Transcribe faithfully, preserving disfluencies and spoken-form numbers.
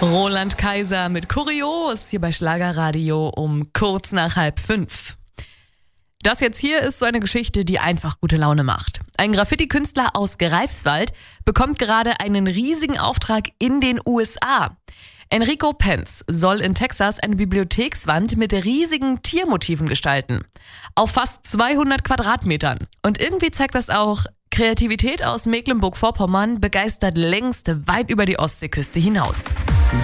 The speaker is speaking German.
Roland Kaiser mit Kurios hier bei Schlagerradio um kurz nach halb fünf. Das jetzt hier ist so eine Geschichte, die einfach gute Laune macht. Ein Graffiti-Künstler aus Greifswald bekommt gerade einen riesigen Auftrag in den U S A. Enrico Pence soll in Texas eine Bibliothekswand mit riesigen Tiermotiven gestalten. Auf fast zweihundert Quadratmetern. Und irgendwie zeigt das auch, Kreativität aus Mecklenburg-Vorpommern begeistert längst weit über die Ostseeküste hinaus.